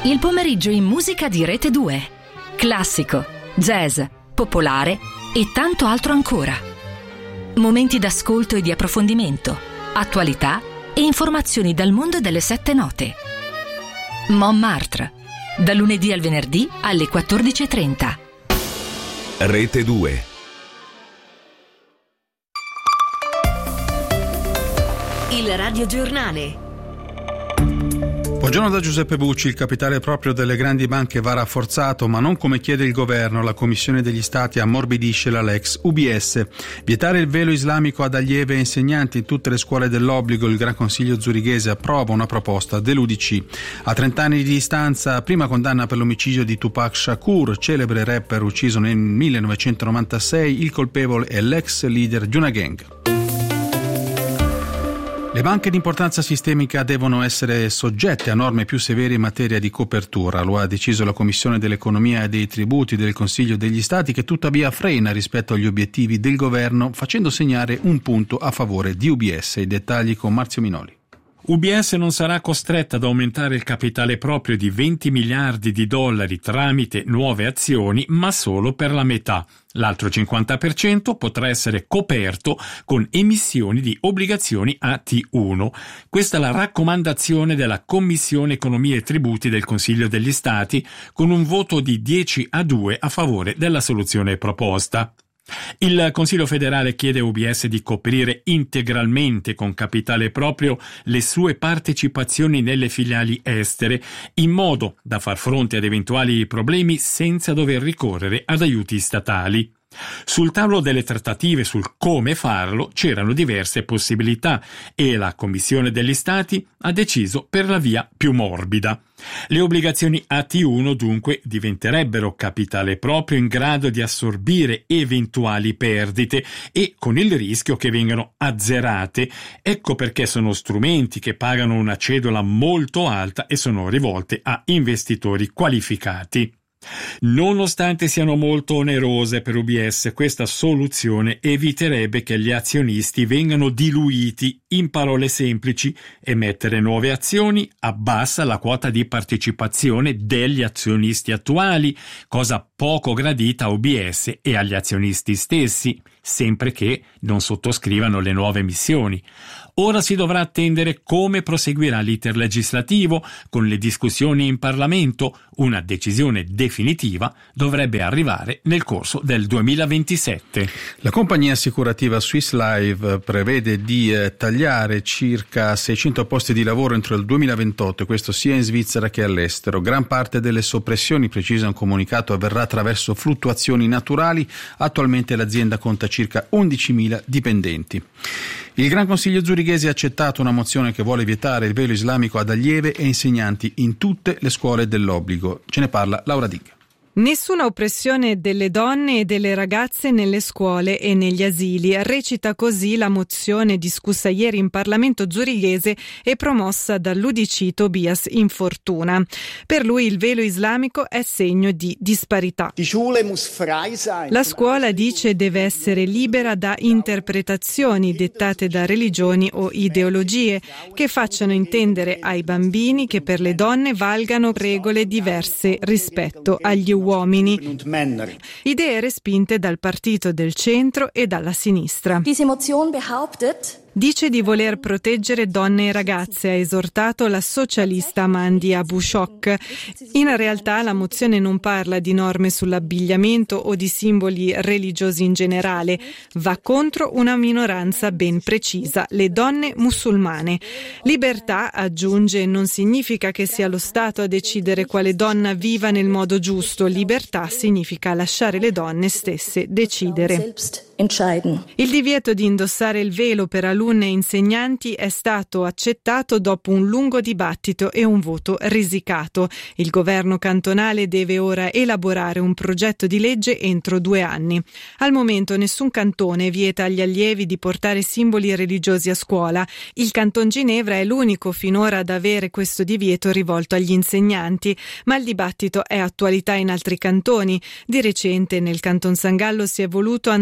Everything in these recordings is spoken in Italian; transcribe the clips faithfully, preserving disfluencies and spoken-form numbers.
Il pomeriggio in musica di Rete due. Classico, jazz, popolare e tanto altro ancora. Momenti d'ascolto e di approfondimento, attualità e informazioni dal mondo delle sette note. Montmartre, da lunedì al venerdì alle quattordici e trenta. Rete due. Il radiogiornale. Buongiorno da Giuseppe Bucci. Il capitale proprio delle grandi banche va rafforzato, ma non come chiede il governo. La Commissione degli Stati ammorbidisce la Lex U B S. Vietare il velo islamico ad allievi e insegnanti in tutte le scuole dell'obbligo. Il Gran Consiglio zurighese approva una proposta dell'U D C. A trent'anni di distanza, prima condanna per l'omicidio di Tupac Shakur, celebre rapper ucciso nel millenovecentonovantasei. Il colpevole è l'ex leader di una gang. Le banche di importanza sistemica devono essere soggette a norme più severe in materia di copertura. Lo ha deciso la Commissione dell'Economia e dei Tributi del Consiglio degli Stati, che tuttavia frena rispetto agli obiettivi del governo, facendo segnare un punto a favore di U B S. I dettagli con Marzio Minoli. U B S non sarà costretta ad aumentare il capitale proprio di venti miliardi di dollari tramite nuove azioni, ma solo per la metà. L'altro cinquanta per cento potrà essere coperto con emissioni di obbligazioni A T uno. Questa è la raccomandazione della Commissione Economia e Tributi del Consiglio degli Stati, con un voto di dieci a due a favore della soluzione proposta. Il Consiglio federale chiede a U B S di coprire integralmente con capitale proprio le sue partecipazioni nelle filiali estere, in modo da far fronte ad eventuali problemi senza dover ricorrere ad aiuti statali. Sul tavolo delle trattative sul come farlo c'erano diverse possibilità e la Commissione degli Stati ha deciso per la via più morbida. Le obbligazioni A T uno dunque diventerebbero capitale proprio in grado di assorbire eventuali perdite e con il rischio che vengano azzerate. Ecco perché sono strumenti che pagano una cedola molto alta e sono rivolte a investitori qualificati. Nonostante siano molto onerose per U B S, questa soluzione eviterebbe che gli azionisti vengano diluiti. In parole semplici, emettere nuove azioni abbassa la quota di partecipazione degli azionisti attuali, cosa poco gradita a U B S e agli azionisti stessi, sempre che non sottoscrivano le nuove emissioni. Ora si dovrà attendere come proseguirà l'iter legislativo con le discussioni in Parlamento. Una decisione definitiva dovrebbe arrivare nel corso del duemilaventisette. La compagnia assicurativa Swiss Life prevede di eh, tagliare circa seicento posti di lavoro entro il duemilaventotto, questo sia in Svizzera che all'estero. Gran parte delle soppressioni, precisa un comunicato, avverrà attraverso fluttuazioni naturali. Attualmente l'azienda conta circa undicimila dipendenti. Il Gran Consiglio zurighese ha accettato una mozione che vuole vietare il velo islamico ad allieve e insegnanti in tutte le scuole dell'obbligo. Ce ne parla Laura Dig. Nessuna oppressione delle donne e delle ragazze nelle scuole e negli asili. Recita così la mozione discussa ieri in Parlamento zurighese e promossa dall'U D C Tobias Infortuna. Per lui il velo islamico è segno di disparità. La scuola, dice, deve essere libera da interpretazioni dettate da religioni o ideologie che facciano intendere ai bambini che per le donne valgano regole diverse rispetto agli uomini. uomini. Idee respinte dal partito del centro e dalla sinistra. Diese Motion behauptet, Dice di voler proteggere donne e ragazze, ha esortato la socialista Mandi Abu Shok. In realtà la mozione non parla di norme sull'abbigliamento o di simboli religiosi in generale, va contro una minoranza ben precisa, le donne musulmane. Libertà, aggiunge, non significa che sia lo Stato a decidere quale donna viva nel modo giusto, libertà significa lasciare le donne stesse decidere. Il divieto di indossare il velo per alunne e insegnanti è stato accettato dopo un lungo dibattito e un voto risicato. Il governo cantonale deve ora elaborare un progetto di legge entro due anni. Al momento nessun cantone vieta agli allievi di portare simboli religiosi a scuola. Il Canton Ginevra è l'unico finora ad avere questo divieto rivolto agli insegnanti, ma il dibattito è attualità in altri cantoni. Di recente nel Canton San Gallo si è voluto andare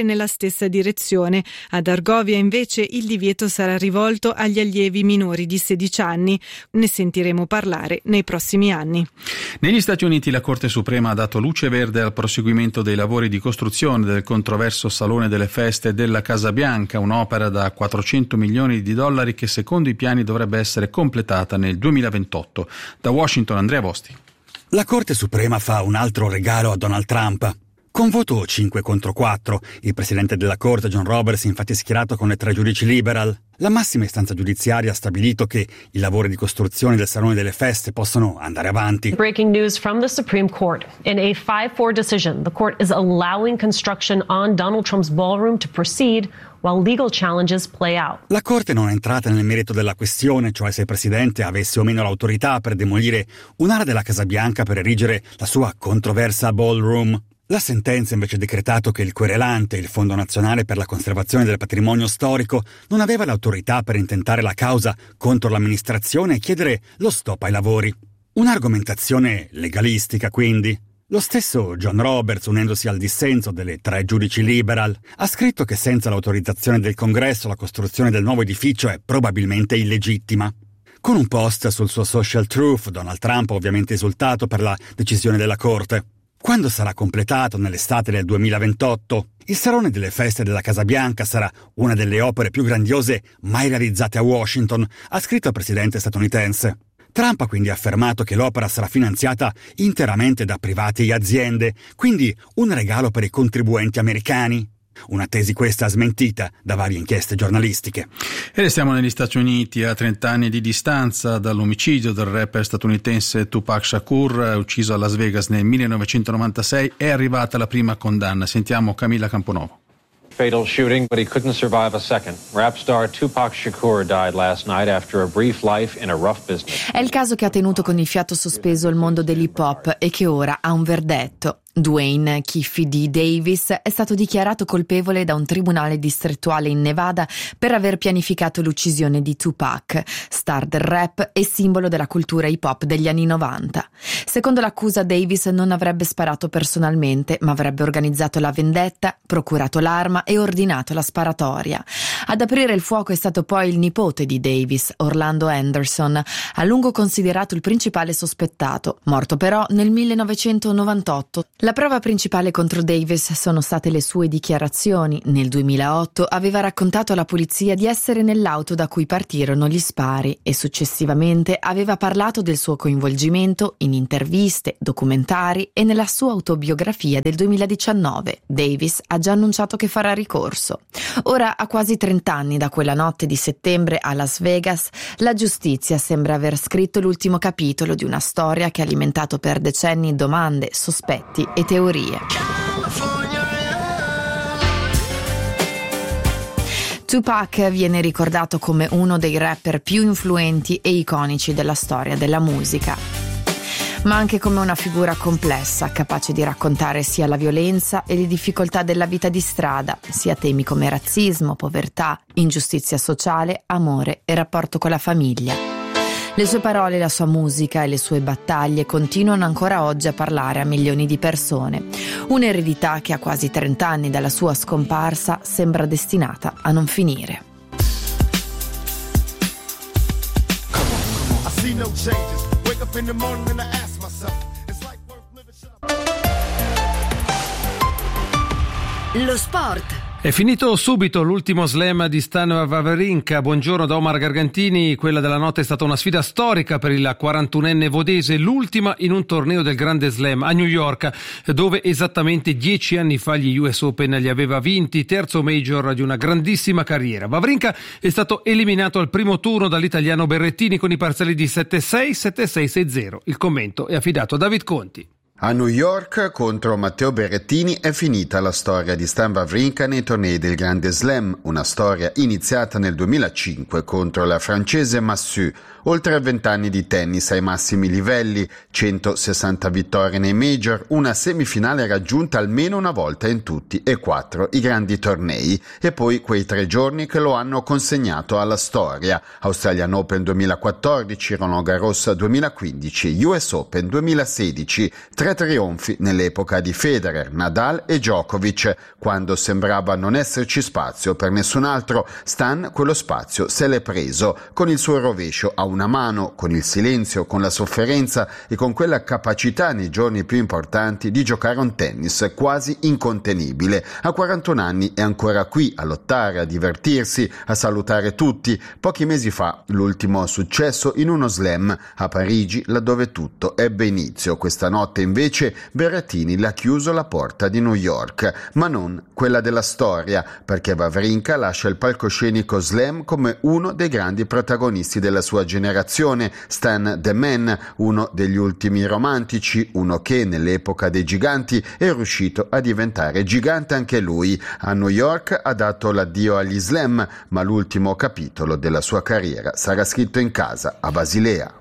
nella stessa direzione. Ad Argovia invece il divieto sarà rivolto agli allievi minori di sedici anni. Ne sentiremo parlare nei prossimi anni. Negli Stati Uniti la Corte Suprema ha dato luce verde al proseguimento dei lavori di costruzione del controverso Salone delle Feste della Casa Bianca, un'opera da quattrocento milioni di dollari che secondo i piani dovrebbe essere completata nel duemilaventotto. Da Washington, Andrea Vosti. La Corte Suprema fa un altro regalo a Donald Trump. Con voto cinque contro quattro, il presidente della Corte, John Roberts, infatti è schierato con le tre giudici liberal. La massima istanza giudiziaria ha stabilito che i lavori di costruzione del Salone delle Feste possono andare avanti. Breaking news from the Supreme Court. In a five four decision, the court is allowing construction on Donald Trump's ballroom to proceed while legal challenges play out. La Corte non è entrata nel merito della questione, cioè se il presidente avesse o meno l'autorità per demolire un'area della Casa Bianca per erigere la sua controversa ballroom. La sentenza invece ha decretato che il querelante, il Fondo Nazionale per la Conservazione del Patrimonio Storico, non aveva l'autorità per intentare la causa contro l'amministrazione e chiedere lo stop ai lavori. Un'argomentazione legalistica, quindi. Lo stesso John Roberts, unendosi al dissenso delle tre giudici liberal, ha scritto che senza l'autorizzazione del Congresso la costruzione del nuovo edificio è probabilmente illegittima. Con un post sul suo social truth, Donald Trump ha ovviamente esultato per la decisione della Corte. Quando sarà completato nell'estate del duemilaventotto, il Salone delle Feste della Casa Bianca sarà una delle opere più grandiose mai realizzate a Washington, ha scritto il presidente statunitense. Trump ha quindi affermato che l'opera sarà finanziata interamente da privati e aziende, quindi un regalo per i contribuenti americani. Una tesi questa smentita da varie inchieste giornalistiche. E restiamo negli Stati Uniti. A trent'anni di distanza dall'omicidio del rapper statunitense Tupac Shakur, ucciso a Las Vegas nel millenovecentonovantasei, è arrivata la prima condanna. Sentiamo Camilla Camponovo. Fatal shooting, but he couldn't survive a second. Rap star Tupac Shakur died last night after a brief life in a rough business. È il caso che ha tenuto con il fiato sospeso il mondo dell'hip hop e che ora ha un verdetto. Dwayne Kiffy D. Davis è stato dichiarato colpevole da un tribunale distrettuale in Nevada per aver pianificato l'uccisione di Tupac, star del rap e simbolo della cultura hip hop degli anni novanta. Secondo l'accusa, Davis non avrebbe sparato personalmente, ma avrebbe organizzato la vendetta, procurato l'arma e ordinato la sparatoria. Ad aprire il fuoco è stato poi il nipote di Davis, Orlando Anderson, a lungo considerato il principale sospettato, morto però nel millenovecentonovantotto. La prova principale contro Davis sono state le sue dichiarazioni. Nel duemilaotto aveva raccontato alla polizia di essere nell'auto da cui partirono gli spari e successivamente aveva parlato del suo coinvolgimento in interviste, documentari e nella sua autobiografia del duemiladiciannove. Davis ha già annunciato che farà ricorso. Ora, a quasi trent'anni da quella notte di settembre a Las Vegas, la giustizia sembra aver scritto l'ultimo capitolo di una storia che ha alimentato per decenni domande, sospetti e teorie. Tupac viene ricordato come uno dei rapper più influenti e iconici della storia della musica, ma anche come una figura complessa, capace di raccontare sia la violenza e le difficoltà della vita di strada, sia temi come razzismo, povertà, ingiustizia sociale, amore e rapporto con la famiglia. Le sue parole, la sua musica e le sue battaglie continuano ancora oggi a parlare a milioni di persone. Un'eredità che a quasi trent'anni dalla sua scomparsa sembra destinata a non finire. Lo sport. È finito subito l'ultimo slam di Stan Wawrinka. Buongiorno da Omar Gargantini. Quella della notte è stata una sfida storica per il quarantunenne vodese, l'ultima in un torneo del Grande Slam a New York, dove esattamente dieci anni fa gli U S Open li aveva vinti, terzo major di una grandissima carriera. Wawrinka è stato eliminato al primo turno dall'italiano Berrettini con i parziali di sette sei, sette sei, sei zero. Il commento è affidato a David Conti. A New York contro Matteo Berrettini è finita la storia di Stan Wawrinka nei tornei del Grande Slam, una storia iniziata nel duemilacinque contro la francese Massu. Oltre vent'anni di tennis ai massimi livelli, centosessanta vittorie nei major, una semifinale raggiunta almeno una volta in tutti e quattro i grandi tornei, e poi quei tre giorni che lo hanno consegnato alla storia: Australian Open duemilaquattordici, Roland Garros duemilaquindici, U S Open duemilasedici, tre Tre trionfi nell'epoca di Federer, Nadal e Djokovic. Quando sembrava non esserci spazio per nessun altro, Stan quello spazio se l'è preso, con il suo rovescio a una mano, con il silenzio, con la sofferenza e con quella capacità nei giorni più importanti di giocare un tennis quasi incontenibile. A quarantuno anni è ancora qui a lottare, a divertirsi, a salutare tutti. Pochi mesi fa l'ultimo successo in uno slam a Parigi, laddove tutto ebbe inizio. Questa notte invece Berrettini le ha chiuso la porta di New York, ma non quella della storia, perché Wawrinka lascia il palcoscenico slam come uno dei grandi protagonisti della sua generazione. Stan the Man, uno degli ultimi romantici, uno che nell'epoca dei giganti è riuscito a diventare gigante anche lui. A New York ha dato l'addio agli slam, ma l'ultimo capitolo della sua carriera sarà scritto in casa a Basilea.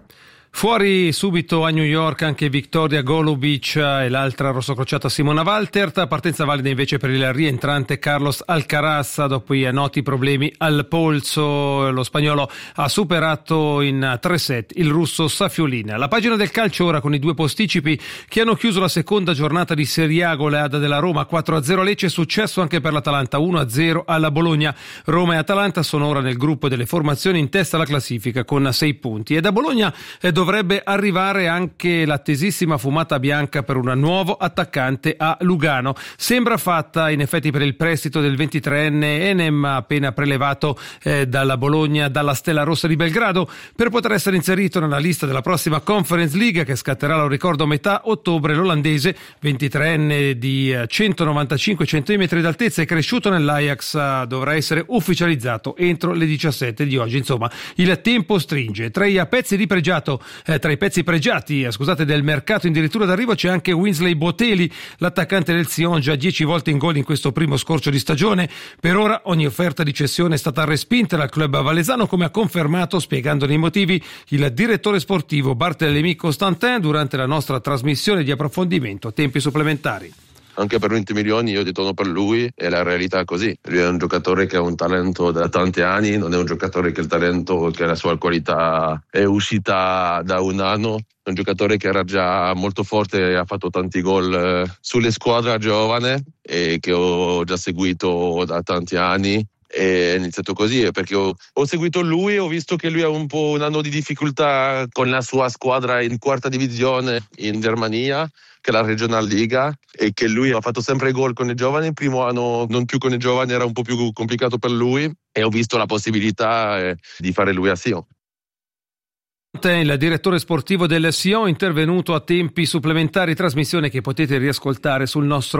Fuori subito a New York anche Victoria Golubic e l'altra rossocrociata Simona Waltert. Partenza valida invece per il rientrante Carlos Alcaraz dopo i noti problemi al polso. Lo spagnolo ha superato in tre set il russo Safiulin. La pagina del calcio ora con i due posticipi che hanno chiuso la seconda giornata di Serie A. Goleada della Roma quattro a zero a Lecce, successo anche per l'Atalanta uno a zero alla Bologna. Roma e Atalanta sono ora nel gruppo delle formazioni in testa alla classifica con sei punti, e da Bologna è dovrebbe arrivare anche l'attesissima fumata bianca per un nuovo attaccante a Lugano. Sembra fatta in effetti per il prestito del ventitreenne Enem, appena prelevato eh, dalla Bologna dalla Stella Rossa di Belgrado, per poter essere inserito nella lista della prossima Conference League che scatterà, lo ricordo, a metà ottobre. L'olandese, ventitreenne di centonovantacinque centimetri d'altezza e cresciuto nell'Ajax, dovrà essere ufficializzato entro le diciassette di oggi. Insomma, il tempo stringe. Tra i pezzi di pregiato Eh, tra i pezzi pregiati eh, scusate, del mercato addirittura d'arrivo c'è anche Winsley Botelli, l'attaccante del Sion, già dieci volte in gol in questo primo scorcio di stagione. Per ora ogni offerta di cessione è stata respinta dal club valesano, come ha confermato, spiegandone i motivi, il direttore sportivo Barthélemy Constantin durante la nostra trasmissione di approfondimento a tempi supplementari. Anche per venti milioni io ho detto no per lui, e la realtà è così. Lui è un giocatore che ha un talento da tanti anni, non è un giocatore che il talento, che la sua qualità è uscita da un anno. È un giocatore che era già molto forte e ha fatto tanti gol sulle squadre giovane e che ho già seguito da tanti anni. È iniziato così perché ho, ho seguito lui e ho visto che lui ha un po' un anno di difficoltà con la sua squadra in quarta divisione in Germania, che è la Regional Liga, e che lui ha fatto sempre gol con i giovani. Il primo anno non più con i giovani, era un po' più complicato per lui, e ho visto la possibilità eh, di fare lui a Sion. Il direttore sportivo del Sion, intervenuto a tempi supplementari, trasmissione che potete riascoltare sul nostro